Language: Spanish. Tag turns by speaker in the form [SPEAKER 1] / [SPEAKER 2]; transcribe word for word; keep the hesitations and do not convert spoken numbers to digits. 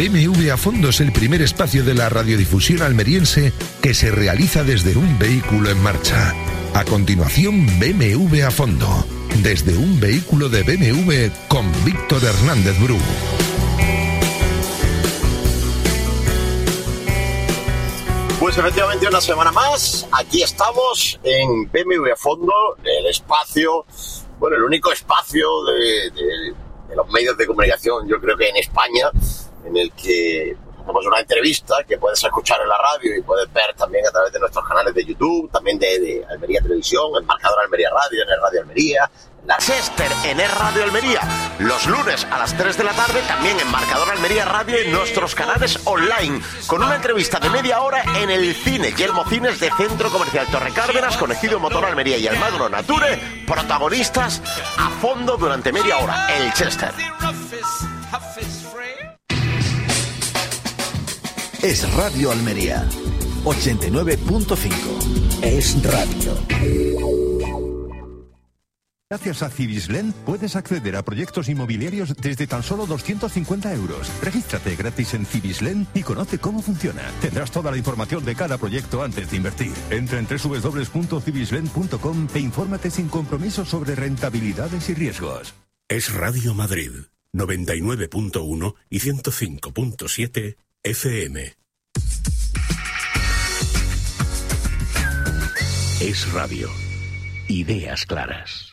[SPEAKER 1] B M W a Fondo es el primer espacio de la radiodifusión almeriense que se realiza desde un vehículo en marcha. A continuación, B M W a Fondo, desde un vehículo de B M W con Víctor Hernández Bru.
[SPEAKER 2] Pues efectivamente una semana más, aquí estamos en B M W a Fondo, el espacio, bueno, el único espacio de, de, de los medios de comunicación, yo creo que en España, en el que hacemos una entrevista que puedes escuchar en la radio y puedes ver también a través de nuestros canales de YouTube, también de, de Almería Televisión, en Marcador Almería Radio, en el Radio Almería, la Chester en el Radio Almería, los lunes a las tres de la tarde también en Marcador Almería Radio y en nuestros canales online, con una entrevista de media hora en el cine Yelmo Cines de Centro Comercial Torre Cárdenas, con Ejido Motor Almería y Almagro Nature, protagonistas a fondo durante media hora, el Chester.
[SPEAKER 3] Es Radio Almería, ochenta y nueve punto cinco. Es radio.
[SPEAKER 4] Gracias a Cibislen puedes acceder a proyectos inmobiliarios desde tan solo doscientos cincuenta euros. Regístrate gratis en Cibislen y conoce cómo funciona. Tendrás toda la información de cada proyecto antes de invertir. Entra en doble u doble u doble u punto cibislen punto com e infórmate sin compromiso sobre rentabilidades y riesgos.
[SPEAKER 5] Es Radio Madrid, noventa y nueve punto uno y ciento cinco punto siete F M. Es radio. Ideas claras.